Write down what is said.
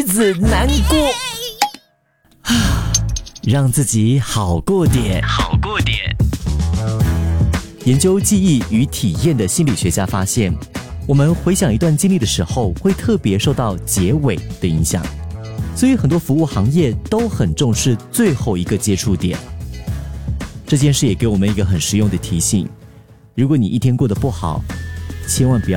子难过。让自己好过点。研究记忆与体验的心理学家发现，我们回想一段经历的时候，会特别受到结尾的影响。所以很多服务行业都很重视最后一个接触点。这件事也给我们一个很实用的提醒：如果你一天过得不好，千万不要